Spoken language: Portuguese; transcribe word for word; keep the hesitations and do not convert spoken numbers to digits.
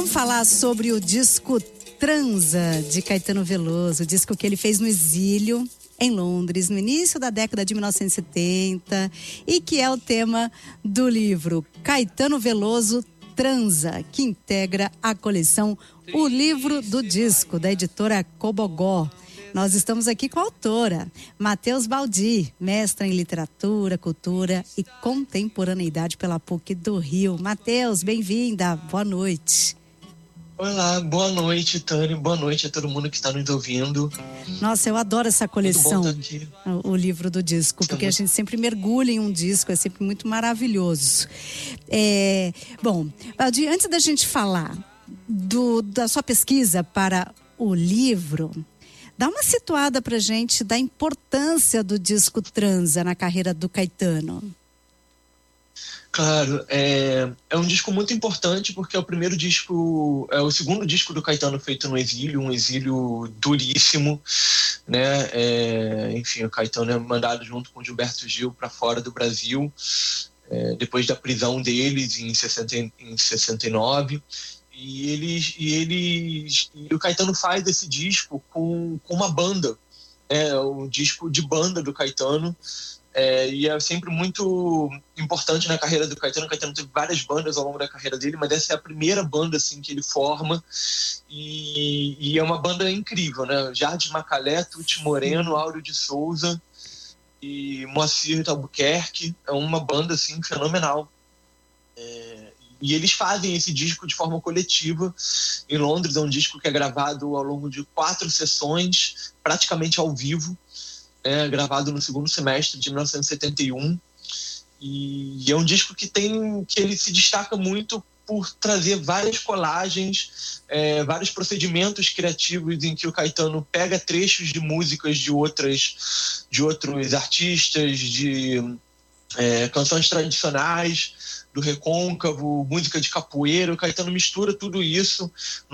Vamos falar sobre o disco Transa, de Caetano Veloso, o disco que ele fez no exílio, em Londres, no início da década de mil novecentos e setenta, e que é o tema do livro Caetano Veloso Transa, que integra a coleção O Livro do Disco, da editora Cobogó. Nós estamos aqui com a autora, Matheus Baldi, mestra em literatura, cultura e contemporaneidade pela PUC do Rio. Matheus, bem-vinda, boa noite. Olá, boa noite, Tânia, boa noite a todo mundo que está nos ouvindo. Nossa, eu adoro essa coleção, o, o livro do disco, porque a gente sempre mergulha em um disco, é sempre muito maravilhoso. É, bom, Baldi, antes da gente falar do, da sua pesquisa para o livro, dá uma situada pra gente da importância do disco Transa na carreira do Caetano. Claro, é, é um disco muito importante porque é o primeiro disco, é o segundo disco do Caetano feito no exílio, um exílio duríssimo, né? É, enfim, o Caetano é mandado junto com Gilberto Gil para fora do Brasil, é, depois da prisão deles em, sessenta, em sessenta e nove. E eles, e eles, e o Caetano faz esse disco com, com uma banda, é um disco de banda do Caetano. É, e é sempre muito importante na carreira do Caetano. O Caetano teve várias bandas ao longo da carreira dele, mas essa é a primeira banda assim, que ele forma, e, e é uma banda incrível, né? Jardim Macalé, Tuti Moreno, Áureo de Souza e Moacir Albuquerque. É uma banda assim, fenomenal. É, e eles fazem esse disco de forma coletiva em Londres. É um disco que é gravado ao longo de quatro sessões, praticamente ao vivo. É, gravado no segundo semestre de mil novecentos e setenta e um, e é um disco que tem que ele se destaca muito por trazer várias colagens, é, vários procedimentos criativos em que o Caetano pega trechos de músicas de outras de outros artistas, de é, canções tradicionais do Recôncavo, música de capoeira. O Caetano mistura tudo isso